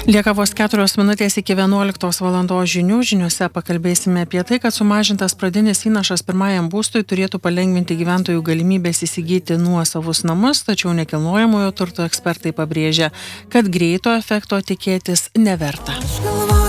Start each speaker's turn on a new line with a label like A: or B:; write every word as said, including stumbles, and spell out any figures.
A: Lieka vos keturios minutės iki vienuoliktos valandos žinių. Žiniuose pakalbėsime apie tai, kad sumažintas pradinis įnašas pirmajam būstui turėtų palengvinti gyventojų galimybės įsigyti nuosavus namus, tačiau nekilnojamojo turto ekspertai pabrėžia, kad greito efekto tikėtis neverta.